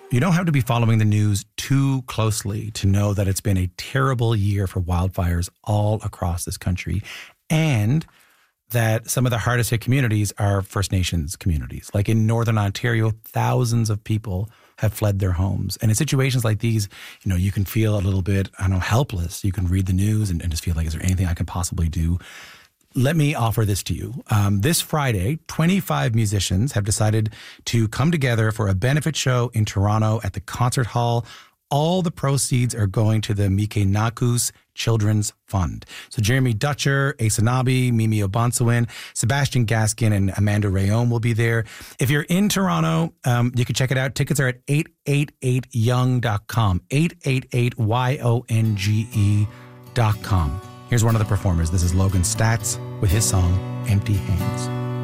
You don't have to be following the news too closely to know that it's been a terrible year for wildfires all across this country, and that some of the hardest hit communities are First Nations communities. Like in Northern Ontario, thousands of people have fled their homes. And in situations like these, you can feel a little bit, helpless. You can read the news and just feel like, is there anything I can possibly do? Let me offer this to you. This Friday, 25 musicians have decided to come together for a benefit show in Toronto at the Concert Hall. All the proceeds are going to the Mike Nakus Children's Fund. So Jeremy Dutcher, Asanabi, Mimi Obonsawin, Sebastian Gaskin, and Amanda Rayom will be there. If you're in Toronto, you can check it out. Tickets are at 888young.com, 888YONGE.com. Here's one of the performers. This is Logan Statz with his song, Empty Hands.